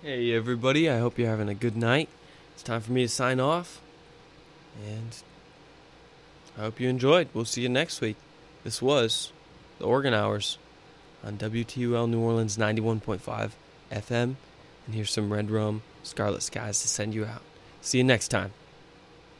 Hey everybody, I hope you're having a good night. It's time for me to sign off, and I hope you enjoyed. We'll see you next week. This was The Organ Hours on WTUL New Orleans 91.5 FM, and here's some Red Rum, Scarlet Skies to send you out. See you next time.